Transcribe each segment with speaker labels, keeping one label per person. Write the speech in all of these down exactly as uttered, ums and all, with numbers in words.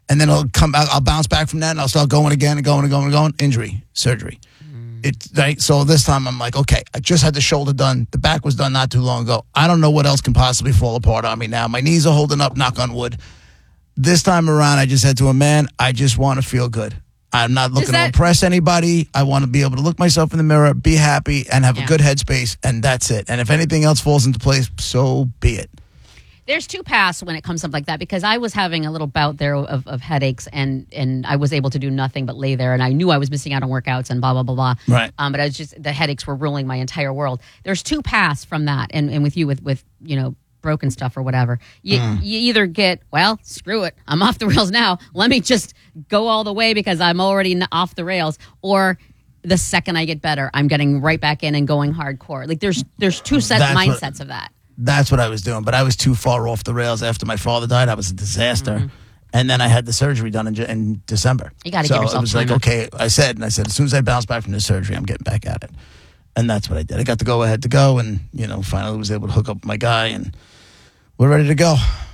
Speaker 1: And then I'll come back, I'll bounce back from that and I'll start going again and going and going and going. Injury, surgery. Mm. It, right? So this time I'm like, okay, I just had the shoulder done. The back was done not too long ago. I don't know what else can possibly fall apart on me now. My knees are holding up, knock on wood. This time around, I just said to him, man, I just want to feel good. I'm not looking that- to impress anybody. I want to be able to look myself in the mirror, be happy, and have yeah. a good headspace, and that's it. And if anything else falls into place, so be it.
Speaker 2: There's two paths when it comes to something like that, because I was having a little bout there of, of headaches, and, and I was able to do nothing but lay there, and I knew I was missing out on workouts and blah, blah, blah, blah.
Speaker 1: Right.
Speaker 2: Um, but I was just, the headaches were ruling my entire world. There's two paths from that, and, and with you, with, with, you know, broken stuff or whatever. You, mm. you either get, well, screw it, I'm off the rails now. Let me just go all the way because I'm already off the rails. Or the second I get better, I'm getting right back in and going hardcore. Like there's there's two sets
Speaker 1: That's
Speaker 2: mindsets
Speaker 1: what,
Speaker 2: of that.
Speaker 1: That's what I was doing, but I was too far off the rails after my father died. I was a disaster. Mm-hmm. And then I had the surgery done in, in December.
Speaker 2: You got to
Speaker 1: so
Speaker 2: give yourself
Speaker 1: it was
Speaker 2: time
Speaker 1: like,
Speaker 2: up.
Speaker 1: okay, I said, and I said, as soon as I bounce back from the surgery, I'm getting back at it. And that's what I did. I got the go-ahead to go, and, you know, finally was able to hook up with my guy, and we're ready to go.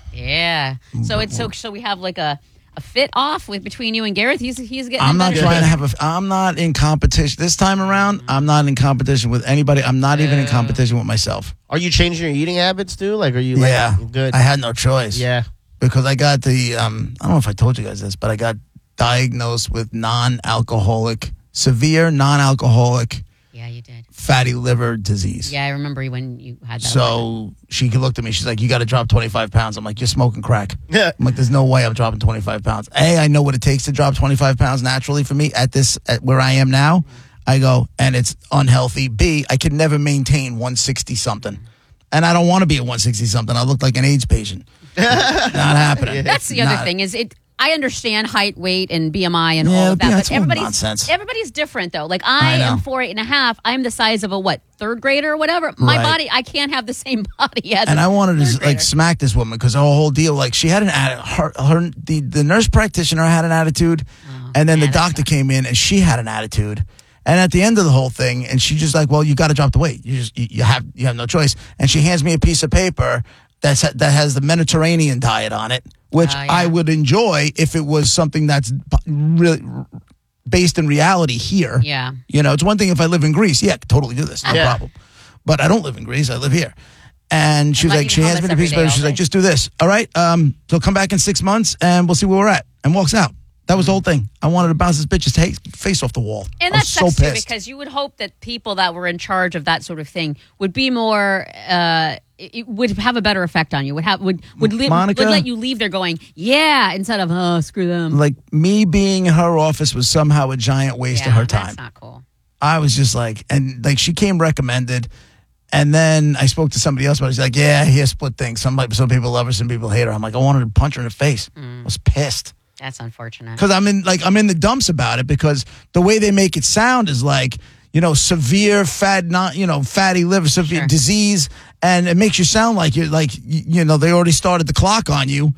Speaker 2: Yeah. So it's so so we have like a, a fit off with between you and Gareth. He's he's getting.
Speaker 1: I'm not
Speaker 2: better.
Speaker 1: trying to have a. I'm not in competition this time around. Mm-hmm. I'm not in competition with anybody. I'm not uh, even in competition with myself.
Speaker 3: Are you changing your eating habits too? Like, are you? Like,
Speaker 1: yeah.
Speaker 3: Good.
Speaker 1: I had no choice.
Speaker 3: Yeah.
Speaker 1: Because I got the. Um, I don't know if I told you guys this, but I got diagnosed with non-alcoholic, severe non-alcoholic.
Speaker 2: Yeah, you did.
Speaker 1: Fatty liver disease.
Speaker 2: Yeah, I remember when you had that.
Speaker 1: So she looked at me. She's like, you got to drop twenty-five pounds. I'm like, you're smoking crack. Yeah. I'm like, there's no way I'm dropping twenty-five pounds. A, I know what it takes to drop twenty-five pounds naturally for me at this, at where I am now. Mm-hmm. I go, and it's unhealthy. B, I can never maintain one sixty something. And I don't want to be at one sixty something. I look like an AIDS patient. Not happening.
Speaker 2: That's the other Not, thing is it. I understand height, weight, and B M I and
Speaker 1: yeah,
Speaker 2: all of that,
Speaker 1: yeah,
Speaker 2: but everybody's
Speaker 1: nonsense.
Speaker 2: everybody's different though. Like I, I am four eight and a half. I'm the size of a what third grader or whatever. My
Speaker 1: right.
Speaker 2: body, I can't have the same body as.
Speaker 1: And
Speaker 2: a
Speaker 1: I wanted to
Speaker 2: grader.
Speaker 1: like smack this woman because her whole deal, like she had an her, her the the nurse practitioner had an attitude, oh, and then
Speaker 2: yeah,
Speaker 1: the doctor came in and she had an attitude. And at the end of the whole thing, and she just like, well, you got to drop the weight. You just you, you have you have no choice. And she hands me a piece of paper that's that has the Mediterranean diet on it, which uh, yeah. I would enjoy if it was something that's really based in reality here.
Speaker 2: Yeah.
Speaker 1: You know, it's one thing if I live in Greece. Yeah, I could totally do this. No
Speaker 3: yeah.
Speaker 1: problem. But I don't live in Greece. I live here. And she was like, she hands me the piece of paper. She's like, just do this. All right. Um, so come back in six months and we'll see where we're at. And walks out. That was the whole thing. I wanted to bounce this bitch's t- face off the wall.
Speaker 2: And
Speaker 1: I
Speaker 2: that
Speaker 1: was so
Speaker 2: sucks too,
Speaker 1: pissed.
Speaker 2: because you would hope that people that were in charge of that sort of thing would be more, uh, it would have a better effect on you. Would have would would, li-
Speaker 1: Monica,
Speaker 2: would let you leave there going, yeah, instead of oh screw them.
Speaker 1: Like me being in her office was somehow a giant waste
Speaker 2: yeah,
Speaker 1: of her time.
Speaker 2: That's not cool.
Speaker 1: I was just like, and like she came recommended, and then I spoke to somebody else about it. She's like, yeah, here's split things. Some like some people love her, some people hate her. I'm like, I wanted to punch her in the face. Mm. I was pissed.
Speaker 2: That's unfortunate.
Speaker 1: Because I'm in like I'm in the dumps about it because the way they make it sound is like, you know, severe fat, not you know, fatty liver, severe
Speaker 2: sure.
Speaker 1: disease, and it makes you sound like you're like you, you know they already started the clock on you,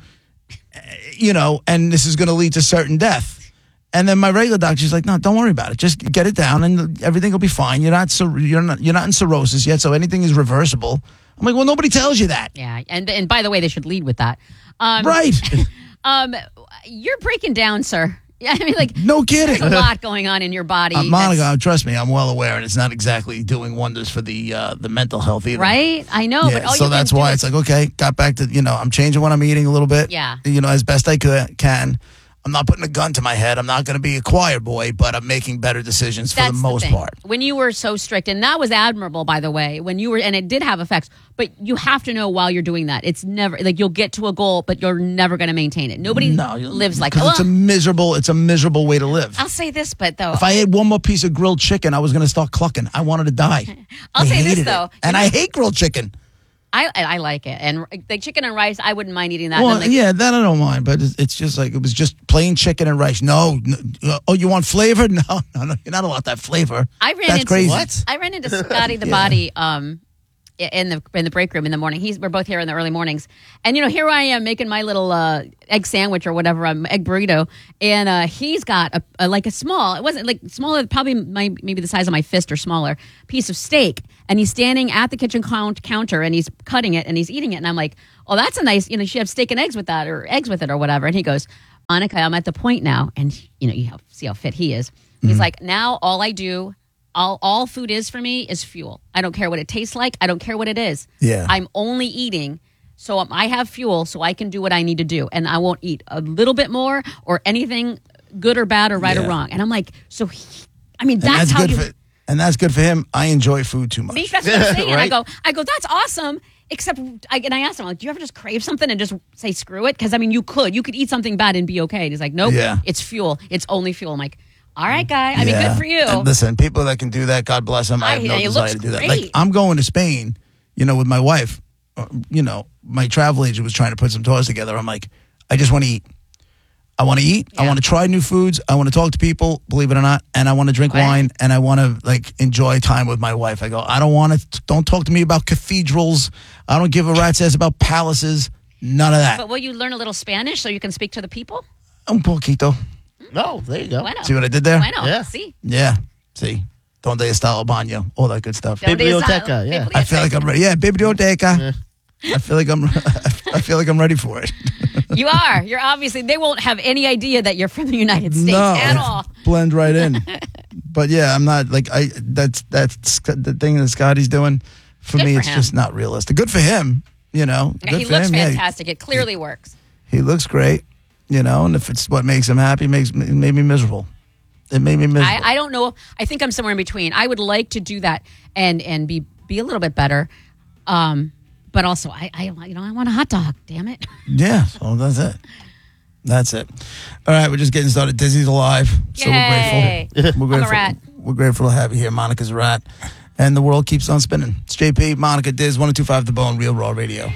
Speaker 1: you know, and this is going to lead to certain death. And then my regular doctor's like, no, don't worry about it. Just get it down, and everything will be fine. You're not so you're not you're not in cirrhosis yet, so anything is reversible. I'm like, well, nobody tells you that.
Speaker 2: Yeah, and and by the way, they should lead with that. Um,
Speaker 1: right.
Speaker 2: um, you're breaking down, sir. Yeah, I mean, like,
Speaker 1: no kidding.
Speaker 2: There's a lot going on in your body.
Speaker 1: Uh, Monica, trust me, I'm well aware, and it's not exactly doing wonders for the uh, the mental health either.
Speaker 2: Right? I know.
Speaker 1: Yeah,
Speaker 2: but all
Speaker 1: so
Speaker 2: you
Speaker 1: that's
Speaker 2: can
Speaker 1: why
Speaker 2: do
Speaker 1: it's like, okay, got back to, you know, I'm changing what I'm eating a little bit.
Speaker 2: Yeah.
Speaker 1: You know, as best I could, can. I'm not putting a gun to my head. I'm not going to be a choir boy, but I'm making better decisions for
Speaker 2: That's
Speaker 1: the most
Speaker 2: the thing.
Speaker 1: part.
Speaker 2: When you were so strict, and that was admirable, by the way, when you were, and it did have effects, but you have to know while you're doing that. It's never, like, you'll get to a goal, but you're never going to maintain it. Nobody
Speaker 1: no,
Speaker 2: lives like
Speaker 1: that.
Speaker 2: Because
Speaker 1: it's a miserable, it's a miserable way to live.
Speaker 2: I'll say this, but though.
Speaker 1: If I ate one more piece of grilled chicken, I was going to start clucking. I wanted to die.
Speaker 2: I'll
Speaker 1: I
Speaker 2: say this,
Speaker 1: hated
Speaker 2: though.
Speaker 1: It. And I hate grilled chicken.
Speaker 2: I I like it. And like chicken and rice, I wouldn't mind eating that.
Speaker 1: Well,
Speaker 2: like,
Speaker 1: yeah, that I don't mind, but it's, it's just like, it was just plain chicken and rice. No, no, oh, you want flavor? No, no, no, you're not allowed that flavor.
Speaker 2: I ran
Speaker 1: That's
Speaker 2: into
Speaker 1: crazy.
Speaker 3: What?
Speaker 2: I ran into Scotty the
Speaker 1: yeah.
Speaker 2: Body um in the in the break room in the morning. He's we're both here in the early mornings, and you know here I am making my little uh, egg sandwich or whatever, um, egg burrito, and uh, he's got a, a like a small. It wasn't like smaller, probably my maybe the size of my fist or smaller piece of steak, and he's standing at the kitchen count, counter and he's cutting it and he's eating it, and I'm like, oh, that's a nice, you know, you should have steak and eggs with that or eggs with it or whatever, and he goes, Monica, I'm at the point now, and you know, you have, see how fit he is. He's
Speaker 1: Mm-hmm.
Speaker 2: like, now all I do, all all food is for me is fuel. I don't care what it tastes like. I don't care what it is.
Speaker 1: Yeah.
Speaker 2: I'm only eating so um, I have fuel so I can do what I need to do, and I won't eat a little bit more or anything good or bad or right
Speaker 1: Yeah.
Speaker 2: or wrong. And I'm like, so he, I mean,
Speaker 1: And
Speaker 2: that's,
Speaker 1: that's
Speaker 2: how
Speaker 1: good
Speaker 2: you.
Speaker 1: for, and that's good for him. I enjoy food too much.
Speaker 2: Me, that's what I'm saying. And I
Speaker 3: Right?
Speaker 2: go, I go, that's awesome. Except, I, and I asked him, like, do you ever just crave something and just say screw it? Because I mean, you could, you could eat something bad and be okay. And he's like, nope,
Speaker 1: Yeah.
Speaker 2: it's fuel. It's only fuel. I'm like, all right, guy. I mean,
Speaker 1: Yeah.
Speaker 2: good for you.
Speaker 1: And listen, people that can do that, God bless them. I,
Speaker 2: I-
Speaker 1: have no
Speaker 2: it
Speaker 1: desire
Speaker 2: looks
Speaker 1: to do that.
Speaker 2: great.
Speaker 1: Like, I'm going to Spain, you know, with my wife. Uh, You know, my travel agent was trying to put some tours together. I'm like, I just want to eat. I want to eat. I
Speaker 2: Yeah.
Speaker 1: want to try new foods. I want to talk to people, believe it or not, and I want to drink
Speaker 2: Right.
Speaker 1: wine, and I want to like enjoy time with my wife. I go, I don't want to. Don't talk to me about cathedrals. I don't give a rat's ass about palaces. None of that.
Speaker 2: But will you learn a little Spanish so you can speak to the people?
Speaker 1: Un poquito.
Speaker 3: No, there you go.
Speaker 2: Bueno.
Speaker 1: See what I did there?
Speaker 2: Bueno.
Speaker 3: Yeah.
Speaker 2: See.
Speaker 1: Yeah. See, donde está el baño? All that good stuff.
Speaker 2: Donde
Speaker 3: Biblioteca,
Speaker 2: está-
Speaker 3: yeah.
Speaker 1: I feel like I'm ready. Yeah, biblioteca. I feel like I'm. I feel like I'm ready for it.
Speaker 2: You are. You're obviously, they won't have any idea that you're from the United States
Speaker 1: no,
Speaker 2: at all.
Speaker 1: blend right in. But yeah, I'm not like I. That's that's the thing that Scotty's doing. For
Speaker 2: Good
Speaker 1: me,
Speaker 2: for
Speaker 1: it's
Speaker 2: him.
Speaker 1: just not realistic. Good for him, you know.
Speaker 2: Yeah,
Speaker 1: Good
Speaker 2: he
Speaker 1: for
Speaker 2: looks
Speaker 1: him. Yeah,
Speaker 2: fantastic. It clearly works.
Speaker 1: he looks great, you know. And if it's what makes him happy, makes it made me miserable. It made me miserable.
Speaker 2: I, I don't know. I think I'm somewhere in between. I would like to do that and and be be a little bit better. Um, but also, I, I you know I want a hot dog. Damn it.
Speaker 1: Yeah, so that's it. That's it. All right, we're just getting started. Dizzy's alive, so
Speaker 2: Yay.
Speaker 1: we're grateful. We're
Speaker 2: I'm a
Speaker 1: grateful.
Speaker 2: rat.
Speaker 1: We're grateful to have you here. Monica's a rat, and the world keeps on spinning. It's J P, Monica, Diz, one oh two point five The Bone, Real Raw Radio.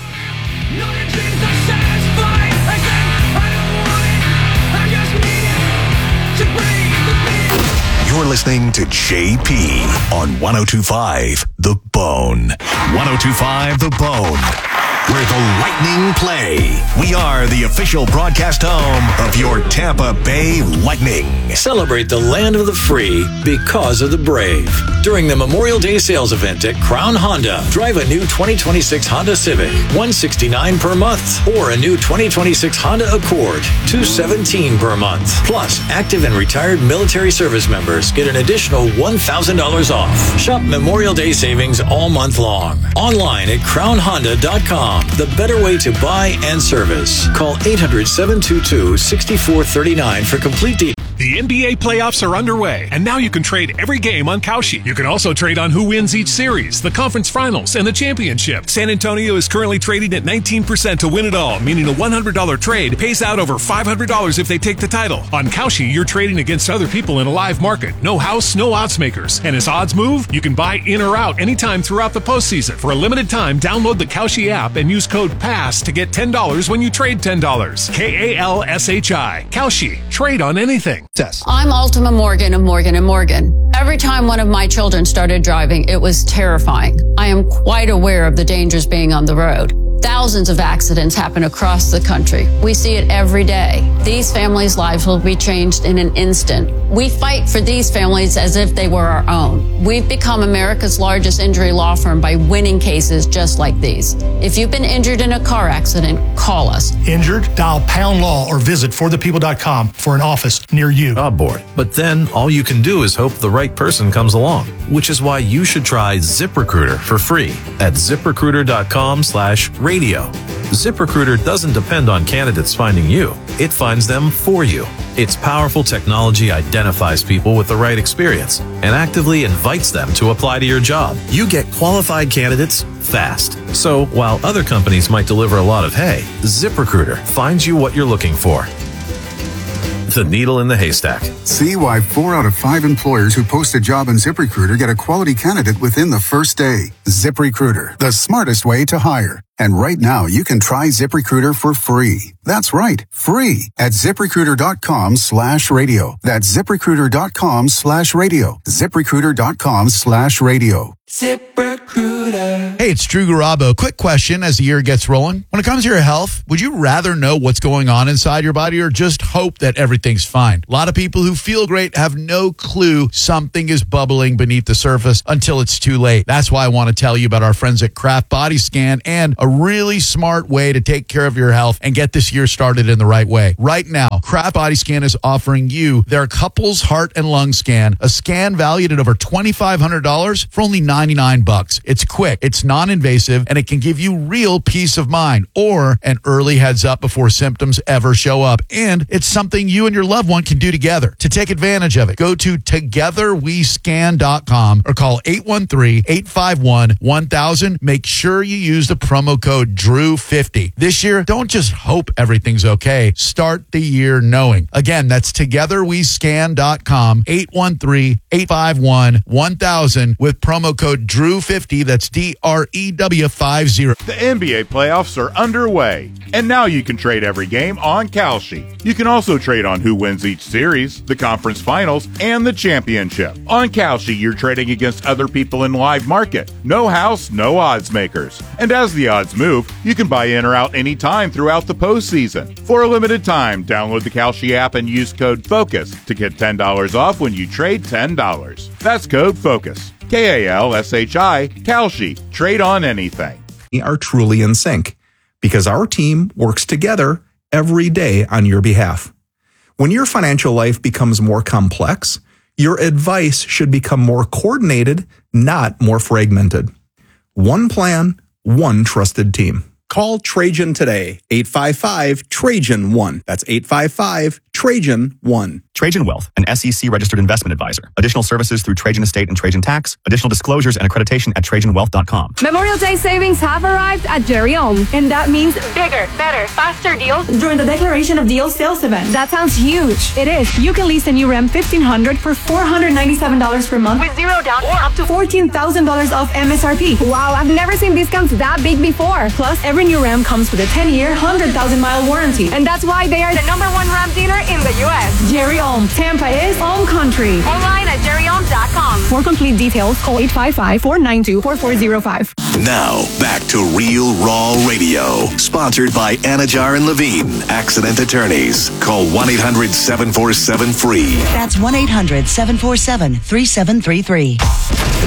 Speaker 4: You're listening to J P on one oh two point five The Bone. one oh two point five The Bone, where the Lightning play. We are the official broadcast home of your Tampa Bay Lightning.
Speaker 5: Celebrate the land of the free because of the brave. During the Memorial Day sales event at Crown Honda, drive a new twenty twenty-six Honda Civic, one hundred sixty-nine dollars per month, or a new twenty twenty-six Honda Accord, two hundred seventeen dollars per month. Plus, active and retired military service members get an additional one thousand dollars off. Shop Memorial Day savings all month long. Online at crown honda dot com. The better way to buy and service. Call eight hundred, seven two two, six four three nine for complete details.
Speaker 6: The N B A playoffs are underway, and now you can trade every game on Kalshi. You can also trade on who wins each series, the conference finals, and the championship. San Antonio is currently trading at nineteen percent to win it all, meaning a one hundred dollars trade pays out over five hundred dollars if they take the title. On Kalshi, you're trading against other people in a live market. No house, no odds makers. And as odds move, you can buy in or out anytime throughout the postseason. For a limited time, download the Kalshi app and use code PASS to get ten dollars when you trade ten dollars. K A L S H I. Kalshi. Trade on anything.
Speaker 7: I'm Ultima Morgan of Morgan and Morgan. Every time one of my children started driving, it was terrifying. I am quite aware of the dangers being on the road. Thousands of accidents happen across the country. We see it every day. These families' lives will be changed in an instant. We fight for these families as if they were our own. We've become America's largest injury law firm by winning cases just like these. If you've been injured in a car accident, call us.
Speaker 8: Injured? Dial pound law or visit for the people dot com for an office near you.
Speaker 9: Job board. But then all you can do is hope the right person comes along, which is why you should try ZipRecruiter for free at zip recruiter dot com slash radio. ZipRecruiter doesn't depend on candidates finding you. It finds them for you. Its powerful technology identifies people with the right experience and actively invites them to apply to your job. You get qualified candidates fast. So while other companies might deliver a lot of hay, ZipRecruiter finds you what you're looking for. The needle in the haystack.
Speaker 10: See why four out of five employers who post a job on ZipRecruiter get a quality candidate within the first day. ZipRecruiter, the smartest way to hire. And right now, you can try ZipRecruiter for free. That's right, free at ziprecruiter dot com slash radio. That's ziprecruiter dot com slash radio. ziprecruiter dot com slash radio.
Speaker 11: ZipRecruiter. Hey, it's Drew Garabo. Quick question as the year gets rolling. When it comes to your health, would you rather know what's going on inside your body or just hope that everything's fine? A lot of people who feel great have no clue something is bubbling beneath the surface until it's too late. That's why I want to tell you about our friends at Kraft Body Scan and a really smart way to take care of your health and get this year started in the right way. Right now, Kraft Body Scan is offering you their couples heart and lung scan, a scan valued at over twenty-five hundred dollars for only ninety-nine bucks. It's quick, it's non-invasive, and it can give you real peace of mind or an early heads up before symptoms ever show up. And it's something you and your loved one can do together. To take advantage of it, go to together we scan dot com or call eight one three, eight five one, one thousand. Make sure you use the promo code Drew fifty. This year, don't just hope everything's okay. Start the year knowing. Again, that's together we scan dot com, eight one three, eight five one, one thousand with promo code Drew fifty. That's D R E W fifty.
Speaker 12: The N B A playoffs are underway, and now you can trade every game on Kalshi. You can also trade on who wins each series, the conference finals, and the championship. On Kalshi, you're trading against other people in live market. No house, no odds makers. And as the odds move, you can buy in or out anytime throughout the postseason. For a limited time, download the Kalshi app and use code FOCUS to get ten dollars off when you trade ten dollars. That's code FOCUS. K A L S H I, Kalshi. Trade on anything.
Speaker 13: We are truly in sync because our team works together every day on your behalf. When your financial life becomes more complex, your advice should become more coordinated, not more fragmented. One plan, one trusted team.
Speaker 14: Call Trajan today, eight five five, Trajan one. That's eight five five, Trajan one.
Speaker 15: Trajan Wealth, an S E C-registered investment advisor. Additional services through Trajan Estate and Trajan Tax. Additional disclosures and accreditation at trajan wealth dot com.
Speaker 16: Memorial Day savings have arrived at Jerry Ohm, and that means bigger, better, faster deals during the Declaration of Deals sales event. That sounds huge. It is. You can lease a new Ram fifteen hundred for four hundred ninety-seven dollars per month with zero down or up to fourteen thousand dollars off M S R P. Wow, I've never seen discounts that big before. Plus, every new Ram comes with a ten-year, one hundred thousand mile warranty, and that's why they are the number one Ram dealer in the U S. Jerry Ohm. Tampa is home country. Online at jerry ohm dot com. For complete details, call eight five five, four nine two, four four zero five.
Speaker 4: Now, back to Real Raw Radio. Sponsored by Anajar and Levine, Accident Attorneys. Call one eight hundred, seven four seven, F R E E.
Speaker 17: That's one eight hundred, seven four seven, three seven three three.